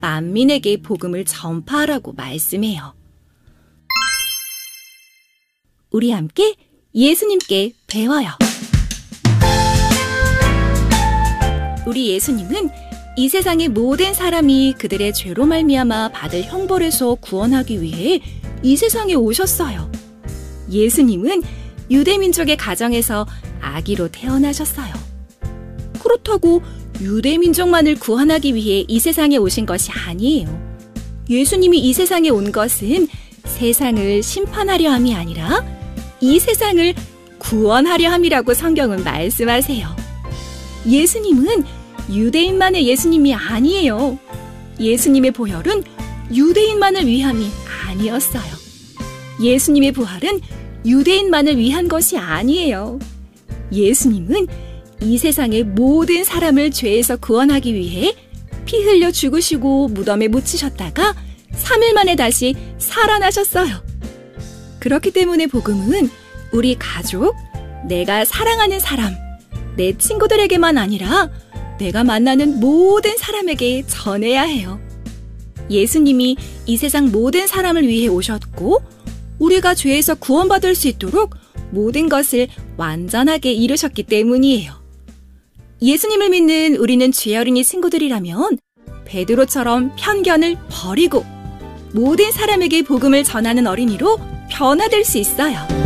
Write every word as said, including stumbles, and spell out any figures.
만민에게 복음을 전파하라고 말씀해요. 우리 함께 예수님께 배워요. 우리 예수님은 이 세상의 모든 사람이 그들의 죄로 말미암아 받을 형벌에서 구원하기 위해 이 세상에 오셨어요. 예수님은 유대민족의 가정에서 아기로 태어나셨어요. 그렇다고 유대민족만을 구원하기 위해 이 세상에 오신 것이 아니에요. 예수님이 이 세상에 온 것은 세상을 심판하려 함이 아니라 이 세상을 구원하려 함이라고 성경은 말씀하세요. 예수님은 유대인만의 예수님이 아니에요. 예수님의 보혈은 유대인만을 위함이 아니었어요. 예수님의 부활은 유대인만을 위한 것이 아니에요. 예수님은 이 세상의 모든 사람을 죄에서 구원하기 위해 피 흘려 죽으시고 무덤에 묻히셨다가 삼 일 만에 다시 살아나셨어요. 그렇기 때문에 복음은 우리 가족, 내가 사랑하는 사람, 내 친구들에게만 아니라 내가 만나는 모든 사람에게 전해야 해요. 예수님이 이 세상 모든 사람을 위해 오셨고 우리가 죄에서 구원받을 수 있도록 모든 것을 완전하게 이루셨기 때문이에요. 예수님을 믿는 우리는 죄 어린이 친구들이라면 베드로처럼 편견을 버리고 모든 사람에게 복음을 전하는 어린이로 변화될 수 있어요.